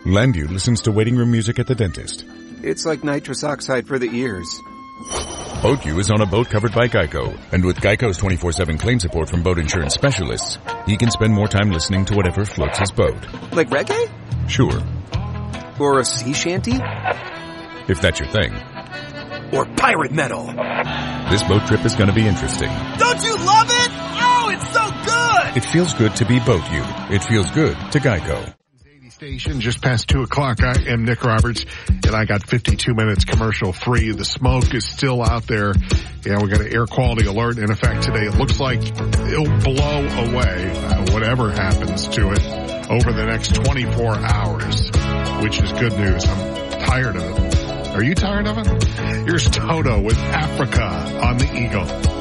Landview listens to waiting room music at the dentist. It's like nitrous oxide for the ears. BoatU is on a boat covered by Geico, and with Geico's 24/7 claim support from boat insurance specialists, he can spend more time listening to whatever floats his boat. Like reggae? Sure. Or a sea shanty? If that's your thing. Or pirate metal. This boat trip is going to be interesting. Don't you love it? Oh, it's so good! It feels good to be BoatU. It feels good to Geico. Station just past 2 o'clock. I am Nick Roberts, and I got 52 minutes commercial free. The smoke is still out there. Yeah, we got an air quality alert in effect today. It looks like it'll blow away whatever happens to it over the next 24 hours, which is good news. I'm tired of it. Are you tired of it? Here's Toto with Africa on the Eagle.